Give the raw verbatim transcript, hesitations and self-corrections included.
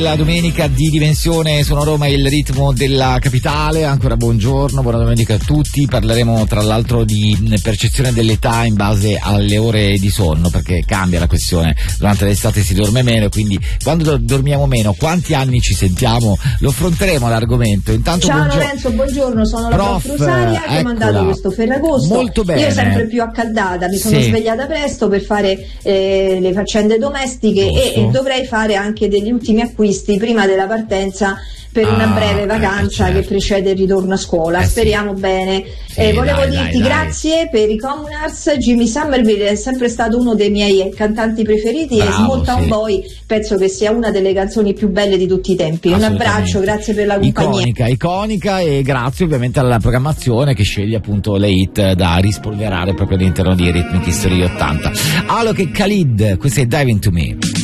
La domenica di Dimensione Sono Roma, il ritmo della capitale. Ancora buongiorno, buona domenica a tutti. Parleremo tra l'altro di percezione dell'età in base alle ore di sonno, perché cambia la questione. Durante l'estate si dorme meno, quindi quando dormiamo meno, quanti anni ci sentiamo? Lo affronteremo l'argomento. Intanto Ciao buongio- Lorenzo, buongiorno, sono la Prof, prof Rosaria che mi ha eccola. mandato questo Ferragosto. Molto bene. Io sempre più accaldata, mi sono Sì. svegliata presto per fare eh, le faccende domestiche e, Giusto. e dovrei fare anche degli ultimi acquisti prima della partenza per una Ah, breve eh, vacanza certo. che precede il ritorno a scuola. Eh, sì. Speriamo bene. Sì, Eh, volevo dai, dirti dai, dai. grazie per i Communards. Jimmy Somerville è sempre stato uno dei miei cantanti preferiti e Bravo, Small Town sì. Boy penso che sia una delle canzoni più belle di tutti i tempi. Un Assolutamente. abbraccio, grazie per la compagnia. Iconica, iconica, e grazie ovviamente alla programmazione che sceglie appunto le hit da rispolverare proprio all'interno di Rhythmic History ottanta. Alok e Khalid, questo è Dive Into Me.